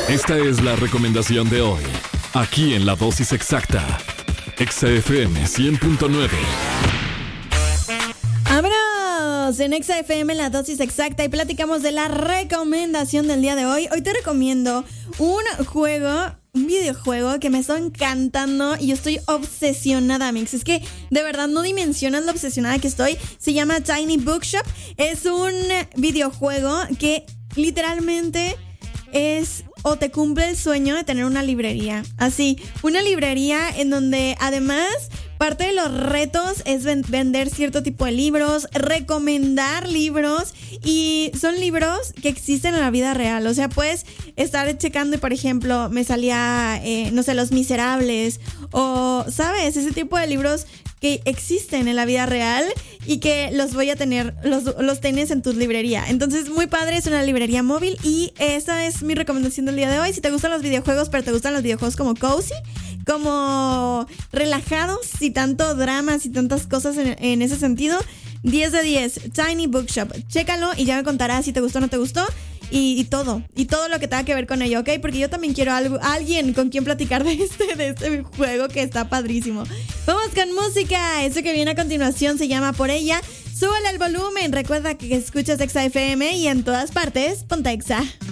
Esta es la recomendación de hoy, aquí en La Dosis Exacta, Exa FM 100.9. Vámonos en Exa FM, La Dosis Exacta, y platicamos de la recomendación del día de hoy. Hoy te recomiendo un videojuego que me está encantando y yo estoy obsesionada, Mix. Es que de verdad no dimensionas lo obsesionada que estoy. Se llama Tiny Bookshop. Es un videojuego que literalmente es o te cumple el sueño de tener una librería. Así, una librería en donde además parte de los retos es vender cierto tipo de libros, recomendar libros, y son libros que existen en la vida real. O sea, puedes estar checando y, por ejemplo, me salía, no sé, Los Miserables o, ¿sabes? Ese tipo de libros que existen en la vida real y que los voy a tener, los tienes en tu librería. Entonces, muy padre, es una librería móvil y esa es mi recomendación del día de hoy. Si te gustan los videojuegos, pero te gustan los videojuegos como cozy, como relajados, sin tanto dramas y tantas cosas en ese sentido, 10 de 10, Tiny Bookshop. Chécalo y ya me contarás si te gustó o no te gustó. Y todo lo que tenga que ver con ello, ¿ok? Porque yo también quiero alguien con quien platicar de este juego que está padrísimo. Vamos con música. Eso que viene a continuación se llama Por Ella. Súbele el volumen. Recuerda que escuchas Exa FM y en todas partes, ponte Exa.